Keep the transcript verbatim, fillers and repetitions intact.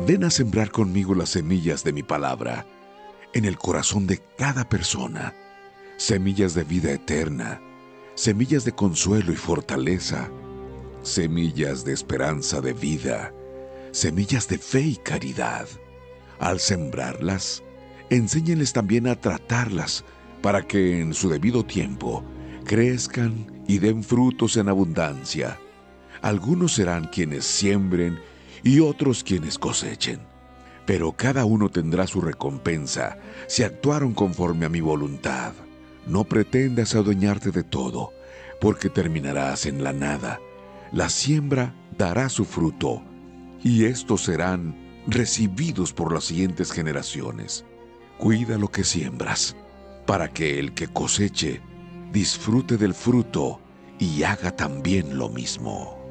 Ven a sembrar conmigo las semillas de mi palabra en el corazón de cada persona, semillas de vida eterna, semillas de consuelo y fortaleza, semillas de esperanza de vida, semillas de fe y caridad. Al sembrarlas, enséñenles también a tratarlas para que en su debido tiempo crezcan y den frutos en abundancia. Algunos serán quienes siembren y otros quienes cosechen, pero cada uno tendrá su recompensa si actuaron conforme a mi voluntad. No pretendas adueñarte de todo, porque terminarás en la nada. La siembra dará su fruto, y estos serán recibidos por las siguientes generaciones. Cuida lo que siembras, para que el que coseche disfrute del fruto y haga también lo mismo.